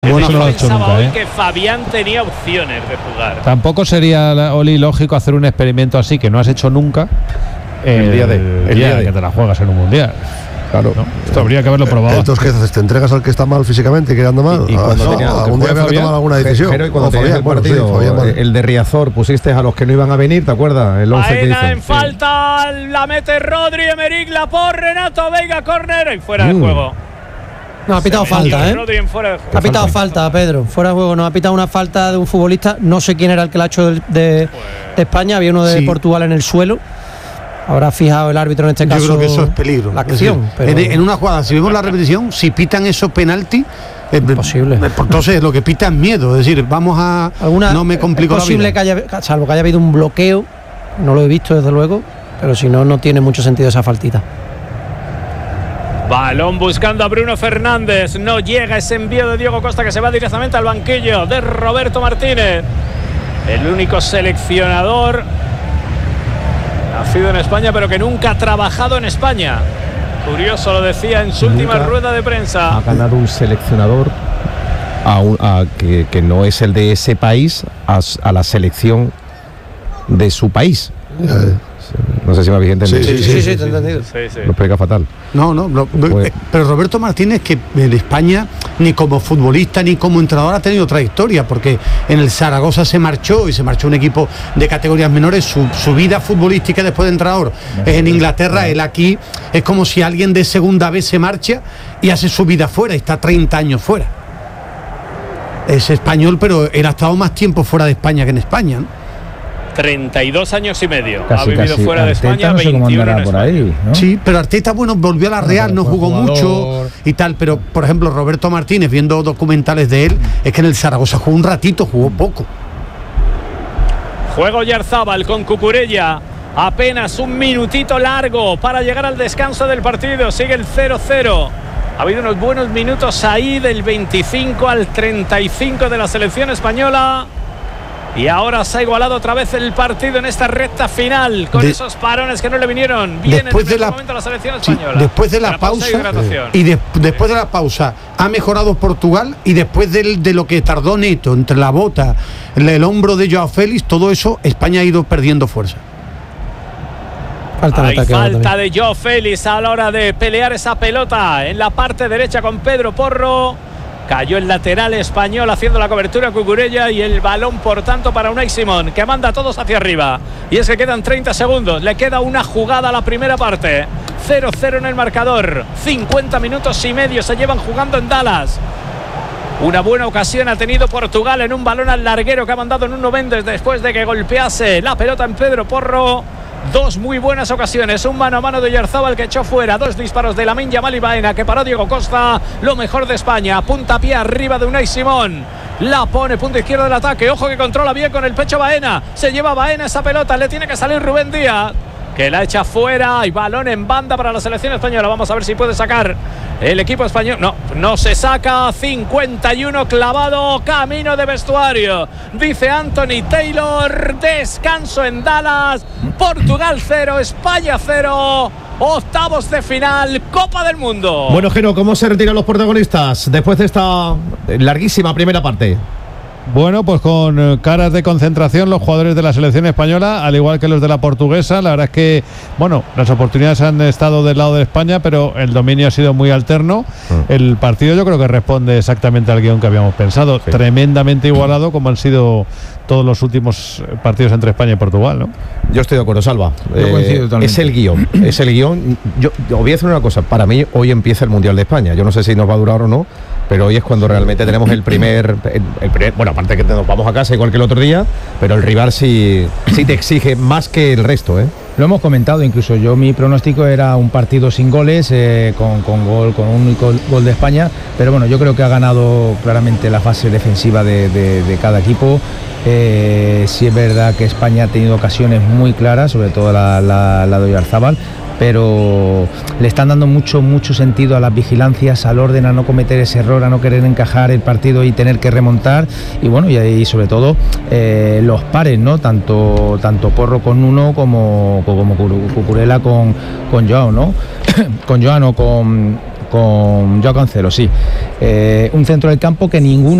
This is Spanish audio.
Bueno, no lo ha hecho Pensaba hoy nunca, que Fabián tenía opciones de jugar. Tampoco sería, Oli, lógico hacer un experimento así que no has hecho nunca el día que te la juegas en un mundial. Claro. ¿No? Esto habría que haberlo probado. Entonces, ¿qué haces? ¿Te entregas al que está mal físicamente y que anda mal? Y cuando algún día había que tomar alguna decisión. Pero y cuando tenías el partido, el de Riazor, pusiste a los que no iban a venir, ¿te acuerdas? El 11 que hizo. Baena en falta, la mete Rodri, Emerick, la por Renato Veiga, córner y fuera de juego. No, ha pitado falta, ¿eh? Rodri en fuera de juego. Ha pitado falta, Pedro. Fuera de juego, no. Ha pitado una falta de un futbolista. No sé quién era el que la ha hecho de España. Había uno de Portugal en el suelo. Habrá fijado el árbitro en este caso. Yo creo que eso es peligro. La acción. Es decir, en una jugada, si vemos la repetición, si pitan esos penaltis, es posible. Entonces lo que pita es miedo. Es decir, vamos a. No me complico la vida. Es posible que haya, salvo que haya habido un bloqueo. No lo he visto, desde luego. Pero si no, no tiene mucho sentido esa faltita. Balón buscando a Bruno Fernández. No llega ese envío de Diego Costa que se va directamente al banquillo de Roberto Martínez. El único seleccionador nacido en España, pero que nunca ha trabajado en España. Curioso, lo decía en su última rueda de prensa. Ha ganado un seleccionador que no es el de ese país a la selección de su país. No sé si me habéis entendido. Sí, te he entendido. Lo explica fatal. Pero Roberto Martínez, que en España ni como futbolista ni como entrenador ha tenido trayectoria, porque en el Zaragoza se marchó un equipo de categorías menores. Su vida futbolística después de entrenador es en Inglaterra. Él aquí es como si alguien de segunda vez se marcha y hace su vida fuera y está 30 años fuera. Es español, pero él ha estado más tiempo fuera de España que en España, ¿no? 32 años y medio. Casi, ha vivido casi. fuera de Arteta, España, no sé 21 en por España. ahí, ¿no? Sí, pero Arteta, volvió a la Real, no jugó mucho y tal, pero por ejemplo Roberto Martínez, viendo documentales de él, es que en el Zaragoza jugó un ratito, jugó poco. Juego Yarzábal con Cucurella. Apenas un minutito largo para llegar al descanso del partido. Sigue el 0-0. Ha habido unos buenos minutos ahí del 25 al 35 de la selección española. Y ahora se ha igualado otra vez el partido en esta recta final con esos parones que no le vinieron bien después en el de la momento a la selección española. Después de la pausa después de la pausa ha mejorado Portugal, y después de lo que tardó Neto entre la bota, el hombro de Joao Félix, todo eso, España ha ido perdiendo fuerza. Hay falta de Joao Félix a la hora de pelear esa pelota en la parte derecha con Pedro Porro. Cayó el lateral español haciendo la cobertura Cucurella, y el balón por tanto para Unai Simón, que manda a todos hacia arriba. Y es que quedan 30 segundos, le queda una jugada a la primera parte. 0-0 en el marcador, 50 minutos y medio se llevan jugando en Dallas. Una buena ocasión ha tenido Portugal en un balón al larguero que ha mandado Nuno Méndez después de que golpease la pelota en Pedro Porro. Dos muy buenas ocasiones, un mano a mano de Yarzábal que echó fuera, dos disparos de Lamine Yamal y Baena que paró Diego Costa. Lo mejor de España, puntapié arriba de Unai Simón, la pone punta izquierda del ataque. Ojo que controla bien con el pecho Baena, se lleva Baena esa pelota, le tiene que salir Rubén Díaz, que la echa fuera, y balón en banda para la selección española. Vamos a ver si puede sacar el equipo español. No se saca. 51 clavado, camino de vestuario, dice Anthony Taylor. Descanso en Dallas. Portugal 0, España 0. Octavos de final, Copa del Mundo. Bueno, Geno, ¿cómo se retiran los protagonistas después de esta larguísima primera parte? Bueno, pues con caras de concentración los jugadores de la selección española, al igual que los de la portuguesa. La verdad es que, las oportunidades han estado del lado de España, pero el dominio ha sido muy alterno. El partido yo creo que responde exactamente al guión que habíamos pensado. Sí. Tremendamente igualado, como han sido todos los últimos partidos entre España y Portugal, ¿no? Yo estoy de acuerdo, Salva. Yo coincido totalmente. Es el guión. Yo os voy a decir una cosa. Para mí hoy empieza el Mundial de España. Yo no sé si nos va a durar o no, pero hoy es cuando realmente tenemos el primer bueno, aparte que nos vamos a casa igual que el otro día, pero el rival sí te exige más que el resto, ¿eh? Lo hemos comentado, incluso yo, mi pronóstico era un partido sin goles, con un único gol de España, pero bueno, yo creo que ha ganado claramente la fase defensiva de cada equipo. Sí es verdad que España ha tenido ocasiones muy claras, sobre todo la de Oyarzábal, pero le están dando mucho sentido a las vigilancias, al orden, a no cometer ese error, a no querer encajar el partido y tener que remontar, y bueno, y sobre todo los pares, ¿no? Tanto Porro con Nuno como Cucurella con Joao, ¿no? con Joao Cancelo, sí. Un centro del campo que ninguno